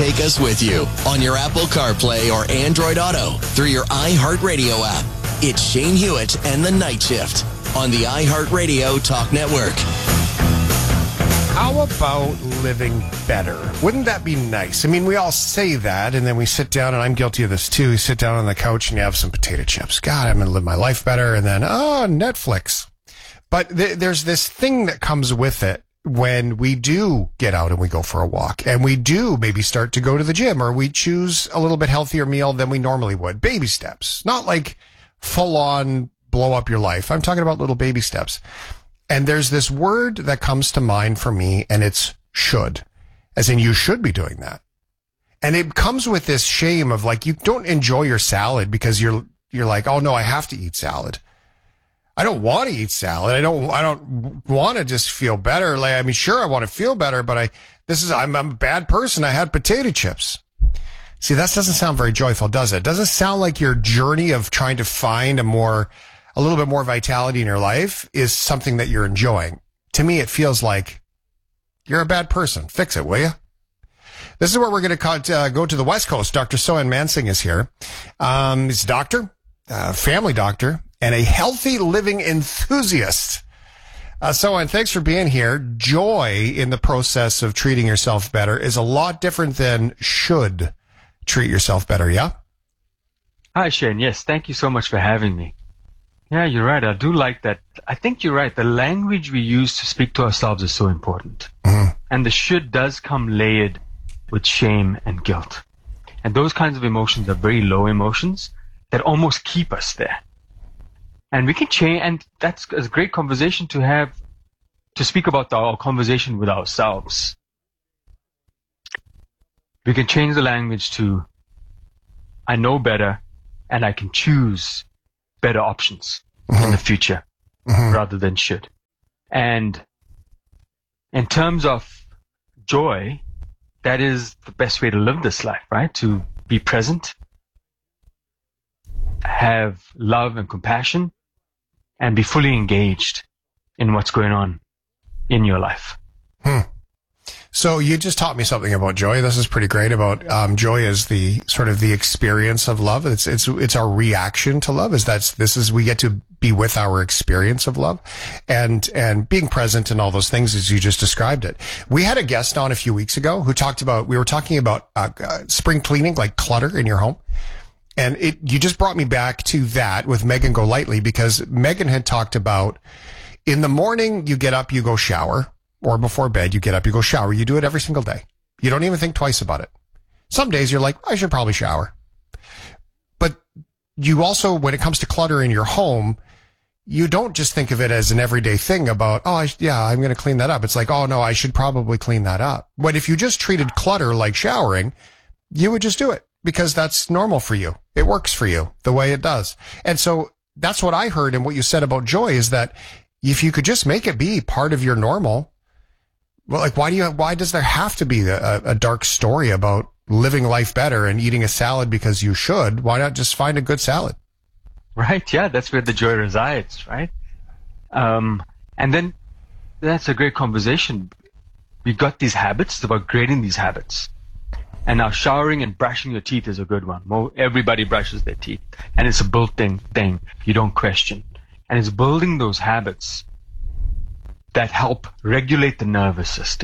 Take us with you on your Apple CarPlay or Android Auto through your iHeartRadio app. It's Shane Hewitt and the Night Shift on the iHeartRadio Talk Network. How about living better? Wouldn't that be nice? I mean, we all say that, and then we sit down, and I'm guilty of this too. You sit down on the couch and you have some potato chips. God, I'm going to live my life better. And then, Netflix. But there's this thing that comes with it when we do get out and we go for a walk, and we do maybe start to go to the gym, or we choose a little bit healthier meal than we normally would. Baby steps, not like full on blow up your life. I'm talking about little baby steps. And there's this word that comes to mind for me, and it's should, as in you should be doing that. And it comes with this shame of like, you don't enjoy your salad because you're like, oh no, I have to eat salad. I don't want to eat salad. I don't want to just feel better. Like, I mean, sure, I want to feel better, but I'm a bad person. I had potato chips. See, that doesn't sound very joyful, does it? It doesn't sound like your journey of trying to find a little bit more vitality in your life is something that you're enjoying. To me, it feels like you're a bad person. Fix it, will you? This is where we're going to go to the West Coast. Dr. Sohan Mansingh is here. He's a doctor, family doctor, and a healthy living enthusiast. Sohan, thanks for being here. Joy in the process of treating yourself better is a lot different than should treat yourself better, yeah? Hi, Shane. Yes, thank you so much for having me. Yeah, you're right. I do like that. I think you're right. The language we use to speak to ourselves is so important. Mm-hmm. And the should does come layered with shame and guilt. And those kinds of emotions are very low emotions that almost keep us there. And we can change, and that's a great conversation to have, to speak about our conversation with ourselves. We can change the language to, I know better, and I can choose better options in the future rather than should. And in terms of joy, that is the best way to live this life, right? To be present, have love and compassion, and be fully engaged in what's going on in your life. So you just taught me something about joy. This is pretty great. About joy is the sort of the experience of love. It's our reaction to love. We get to be with our experience of love, and being present and all those things as you just described it. We had a guest on a few weeks ago who we were talking about spring cleaning, like clutter in your home. And you just brought me back to that with Megan Golightly, because Megan had talked about in the morning you get up, you go shower. Or before bed, you get up, you go shower. You do it every single day. You don't even think twice about it. Some days you're like, I should probably shower. But you also, when it comes to clutter in your home, you don't just think of it as an everyday thing about, I'm going to clean that up. It's like, oh no, I should probably clean that up. But if you just treated clutter like showering, you would just do it because that's normal for you. It works for you the way it does. And so that's what I heard. And what you said about joy is that if you could just make it be part of your normal, well, like, why does there have to be a dark story about living life better and eating a salad because you should? Why not just find a good salad? Right. Yeah. That's where the joy resides. Right. And then that's a great conversation. We got these habits. It's about creating these habits. And now showering and brushing your teeth is a good one. Everybody brushes their teeth, and it's a built-in thing. You don't question. And it's building those habits that help regulate the nervous system.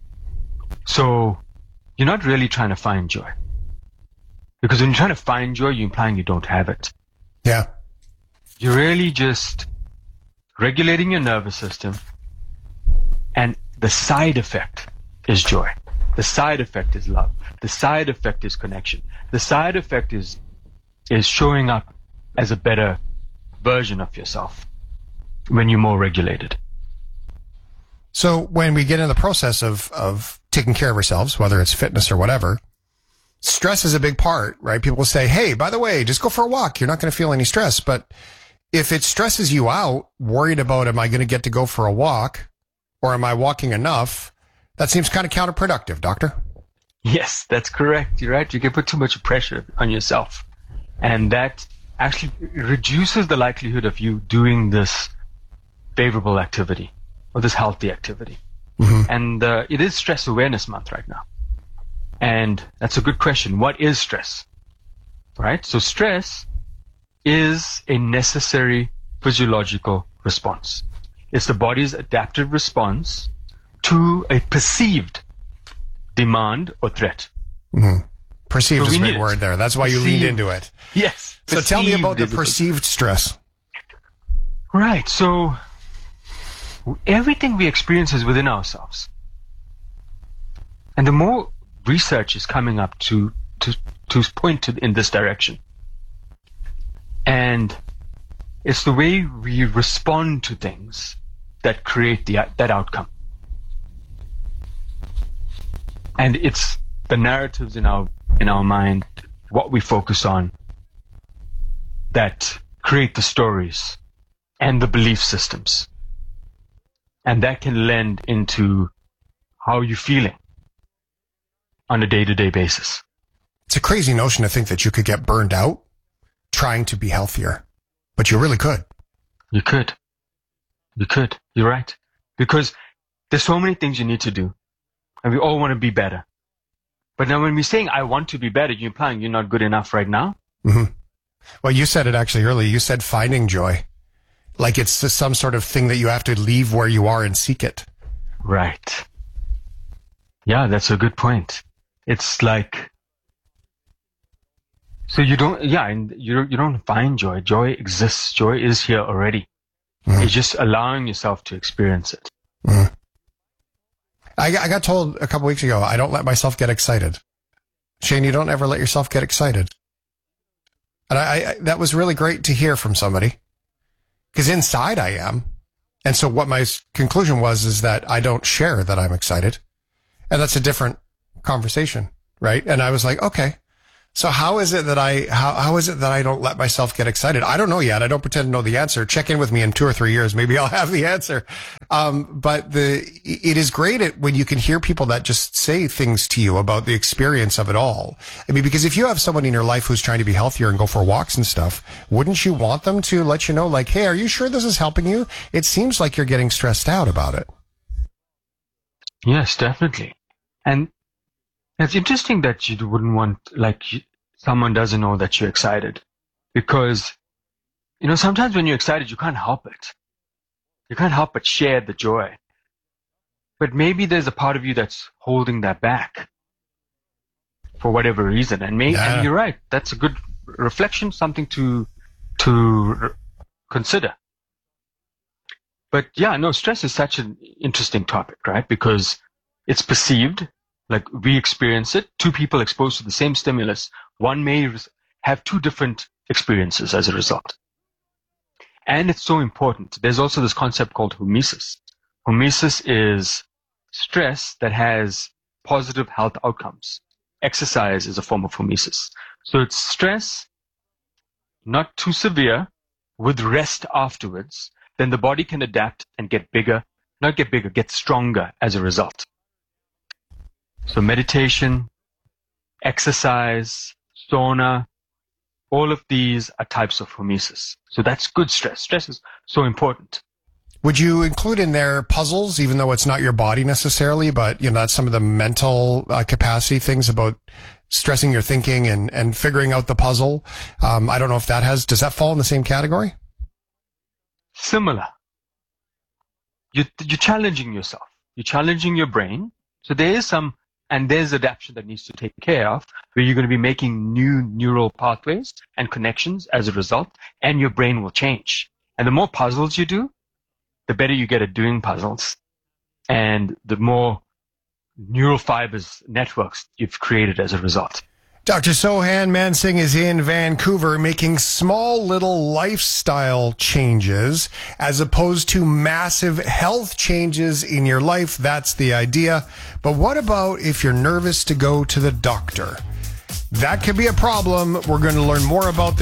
So you're not really trying to find joy. Because when you're trying to find joy, you're implying you don't have it. Yeah. You're really just regulating your nervous system, and the side effect is joy. The side effect is love. The side effect is connection. The side effect is showing up as a better version of yourself when you're more regulated. So when we get in the process of taking care of ourselves, whether it's fitness or whatever, stress is a big part, right? People will say, hey, by the way, just go for a walk. You're not going to feel any stress. But if it stresses you out, worried about, am I going to get to go for a walk, or am I walking enough? That seems kind of counterproductive, doctor. Yes, that's correct. You're right. You can put too much pressure on yourself. And that actually reduces the likelihood of you doing this favorable activity or this healthy activity. Mm-hmm. And it is Stress Awareness Month right now. And that's a good question. What is stress? Right? So stress is a necessary physiological response. It's the body's adaptive response to a perceived demand or threat. Mm-hmm. Perceived is a big word there. That's why you leaned into it. Yes. So tell me about the perceived stress. Right. So everything we experience is within ourselves. And the more research is coming up to point in this direction. And it's the way we respond to things that create that outcome. And it's the narratives in our mind, what we focus on, that create the stories and the belief systems. And that can lend into how you're feeling on a day-to-day basis. It's a crazy notion to think that you could get burned out trying to be healthier, but you really could. You could. You're right. Because there's so many things you need to do, and we all want to be better. But now when we're saying, I want to be better, you're implying you're not good enough right now? Mm-hmm. Well, you said it actually earlier. You said finding joy. Like it's just some sort of thing that you have to leave where you are and seek it. Right. Yeah, that's a good point. It's like, so you don't find joy. Joy exists. Joy is here already. Mm-hmm. You're just allowing yourself to experience it. Mm-hmm. I got told a couple weeks ago, I don't let myself get excited. Shane, you don't ever let yourself get excited. And I that was really great to hear from somebody. Because inside I am. And so what my conclusion was is that I don't share that I'm excited. And that's a different conversation, right? And I was like, okay. So how is it that I don't let myself get excited? I don't know yet. I don't pretend to know the answer. Check in with me in 2 or 3 years. Maybe I'll have the answer. But it is great when you can hear people that just say things to you about the experience of it all. I mean, because if you have someone in your life who's trying to be healthier and go for walks and stuff, wouldn't you want them to let you know, like, hey, are you sure this is helping you? It seems like you're getting stressed out about it. Yes, definitely. And it's interesting that you wouldn't want, someone doesn't know that you're excited. Because, sometimes when you're excited, you can't help it. You can't help but share the joy. But maybe there's a part of you that's holding that back for whatever reason. And and you're right. That's a good reflection, something to consider. But stress is such an interesting topic, right? Because it's perceived. Like we experience it, 2 people exposed to the same stimulus, one may have 2 different experiences as a result. And it's so important. There's also this concept called hormesis. Hormesis is stress that has positive health outcomes. Exercise is a form of hormesis. So it's stress, not too severe, with rest afterwards. Then the body can adapt and get stronger as a result. So meditation, exercise, sauna, all of these are types of hormesis. So that's good stress. Stress is so important. Would you include in there puzzles, even though it's not your body necessarily, but that's some of the mental capacity things about stressing your thinking and figuring out the puzzle? I don't know if does that fall in the same category? Similar. You're challenging yourself. You're challenging your brain. So there's adaptation that needs to take care of, where you're going to be making new neural pathways and connections as a result, and your brain will change. And the more puzzles you do, the better you get at doing puzzles, and the more neural fibers networks you've created as a result. Dr. Sohan Mansingh is in Vancouver making small little lifestyle changes as opposed to massive health changes in your life. That's the idea. But what about if you're nervous to go to the doctor? That could be a problem. We're going to learn more about this